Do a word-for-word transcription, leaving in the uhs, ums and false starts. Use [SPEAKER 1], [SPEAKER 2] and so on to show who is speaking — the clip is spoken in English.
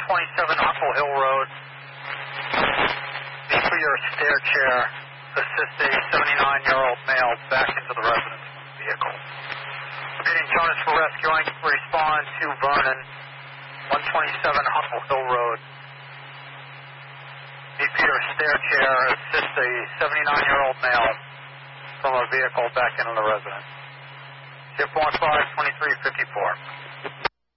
[SPEAKER 1] twenty-seven Huckle Hill Road. Be for your stair chair. Assist a seventy-nine-year-old male back into the residence vehicle. Repeating, Jonas for rescuing. Respond to Vernon, one twenty-seven Huckle Hill Road. Be for your stair chair. Assist a seventy-nine-year-old male from a vehicle back into the residence. Ship one five, twenty-three fifty-four.